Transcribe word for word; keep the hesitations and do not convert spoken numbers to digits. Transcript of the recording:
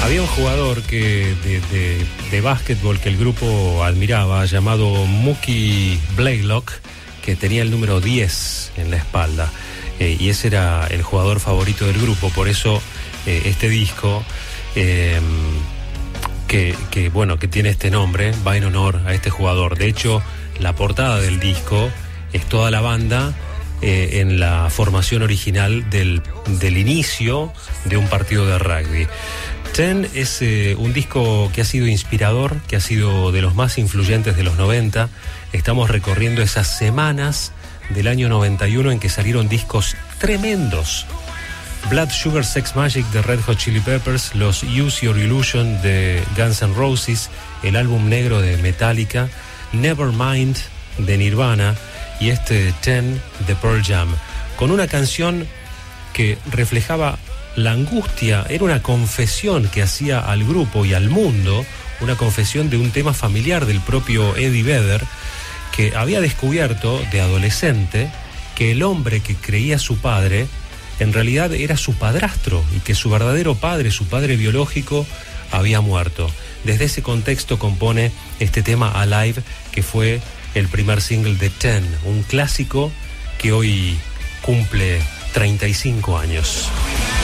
Había un jugador que de, de, de básquetbol que el grupo admiraba, llamado Mookie Blaylock, que tenía el número diez en la espalda. Eh, y ese era el jugador favorito del grupo. Por eso eh, este disco, eh, que, que, bueno, que tiene este nombre, va en honor a este jugador. De hecho, la portada del disco es toda la banda eh, en la formación original del, del inicio de un partido de rugby. Ten es eh, un disco que ha sido inspirador, que ha sido de los más influyentes de los noventa. Estamos recorriendo esas semanas del año noventa y uno en que salieron discos tremendos. Blood Sugar Sex Magic de Red Hot Chili Peppers, los Use Your Illusion de Guns N' Roses, el álbum negro de Metallica, Nevermind de Nirvana y este Ten de Pearl Jam, con una canción que reflejaba la angustia. Era una confesión que hacía al grupo y al mundo, una confesión de un tema familiar del propio Eddie Vedder, que había descubierto de adolescente que el hombre que creía su padre en realidad era su padrastro y que su verdadero padre, su padre biológico, había muerto. Desde ese contexto compone este tema Alive, que fue el primer single de Ten, un clásico que hoy cumple treinta y cinco años.